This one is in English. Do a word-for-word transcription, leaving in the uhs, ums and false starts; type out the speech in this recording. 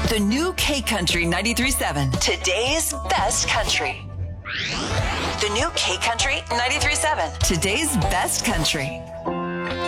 The new K Country ninety-three point seven. Today's best country. The new K Country ninety-three point seven. Today's best country.